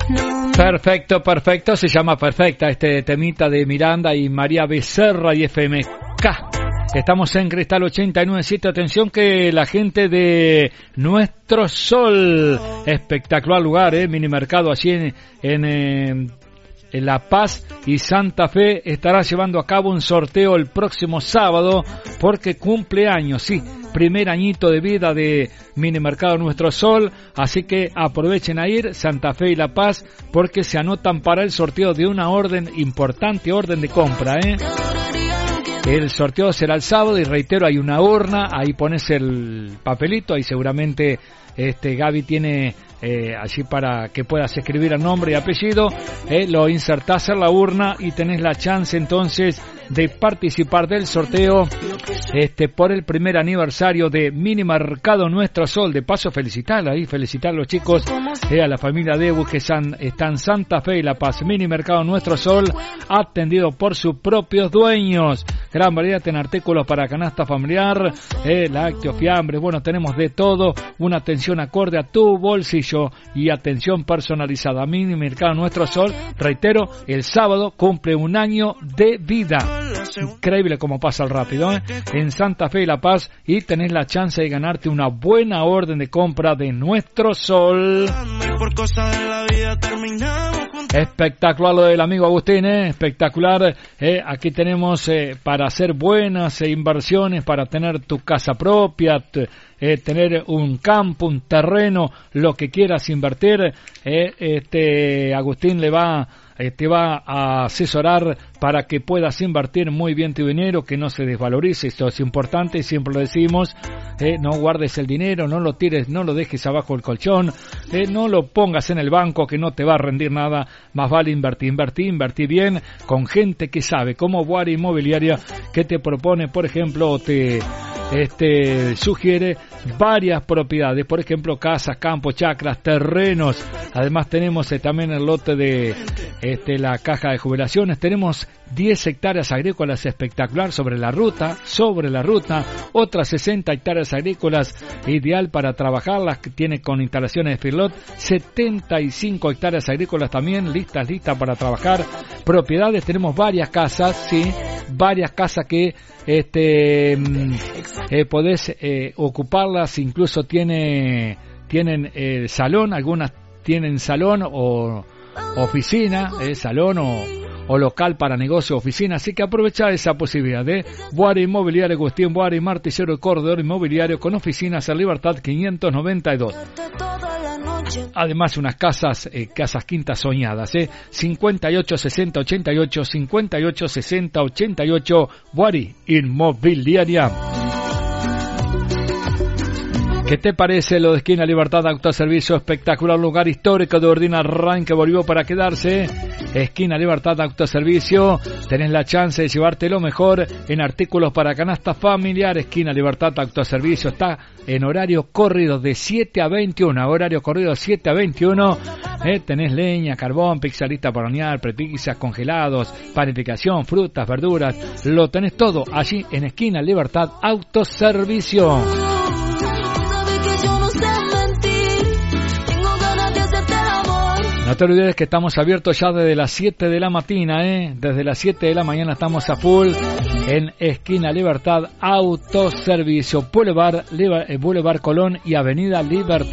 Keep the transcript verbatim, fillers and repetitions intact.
Perfecto, perfecto, se llama Perfecta este temita de Miranda y María Becerra y F M K. Estamos en Cristal ochenta y nueve punto siete, atención que la gente de Nuestro Sol, espectacular lugar, eh, mini mercado allí en, en, eh, en La Paz y Santa Fe, estará llevando a cabo un sorteo el próximo sábado porque cumple años, sí, primer añito de vida de mini mercado Nuestro Sol, así que aprovechen a ir Santa Fe y La Paz porque se anotan para el sorteo de una orden, importante orden de compra, eh. El sorteo será el sábado y reitero, hay una urna, ahí pones el papelito, ahí seguramente este Gaby tiene eh, allí para que puedas escribir el nombre y apellido, eh, lo insertás en la urna y tenés la chance entonces de participar del sorteo este por el primer aniversario de Mini Mercado Nuestro Sol. De paso felicitar ahí, felicitar a los chicos, eh, a la familia Debu que están, están Santa Fe y La Paz. Mini Mercado Nuestro Sol, atendido por sus propios dueños. Gran variedad en artículos para canasta familiar, eh, lácteos, fiambres, bueno, tenemos de todo, una atención acorde a tu bolsillo y atención personalizada. Mini Mercado Nuestro Sol, reitero, el sábado cumple un año de vida. Increíble cómo pasa el rápido, ¿eh? En Santa Fe y La Paz, y tenés la chance de ganarte una buena orden de compra de Nuestro Sol. Espectacular lo del amigo Agustín, ¿eh? Espectacular. Eh, aquí tenemos eh, para hacer buenas eh, inversiones, para tener tu casa propia, t- eh, tener un campo, un terreno, lo que quieras invertir. Eh, este Agustín le va eh, te va a asesorar para que puedas invertir muy bien tu dinero, que no se desvalorice. Esto es importante, siempre lo decimos. Eh, no guardes el dinero, no lo tires, no lo dejes abajo del colchón, eh, no lo pongas en el banco que no te va a rendir nada. Más vale invertir, invertir, invertir bien con gente que sabe, como Boari Inmobiliaria, que te propone, por ejemplo, te este sugiere varias propiedades, por ejemplo, casas, campos, chacras, terrenos. Además tenemos eh, también el lote de este la caja de jubilaciones. Tenemos diez hectáreas agrícolas espectacular sobre la ruta, sobre la ruta, otras sesenta hectáreas agrícolas ideal para trabajarlas, que tiene con instalaciones de Firlot, setenta y cinco hectáreas agrícolas también listas, listas para trabajar. Propiedades, tenemos varias casas, sí, varias casas que este eh, podés eh, ocuparlas, incluso tiene tienen eh, salón, algunas tienen salón o oficina, eh, salón o o local para negocio o oficina, así que aprovecha esa posibilidad de Boari Inmobiliario, Agustín Boari, martillero y corredor inmobiliario con oficinas en Libertad quinientos noventa y dos. Además unas casas, eh, casas quintas soñadas, eh, cincuenta y ocho sesenta ochenta y ocho, cincuenta y ocho sesenta ochenta y ocho, Boari Inmobiliaria. ¿Qué te parece lo de Esquina Libertad Autoservicio? Espectacular lugar histórico de Ordina Rain que volvió para quedarse. Esquina Libertad Autoservicio, tenés la chance de llevarte lo mejor en artículos para canasta familiar. Esquina Libertad Autoservicio está en horario corrido de siete a veintiuno, horario corrido siete a veintiuno. Eh, tenés leña, carbón, pizza lista para hornear, prepizzas, congelados, panificación, frutas, verduras, lo tenés todo allí en Esquina Libertad Autoservicio. No te olvides que estamos abiertos ya desde las siete de la mañana, ¿eh? Desde las siete de la mañana estamos a full en Esquina Libertad Autoservicio, Boulevard, Boulevard Colón y Avenida Libertad.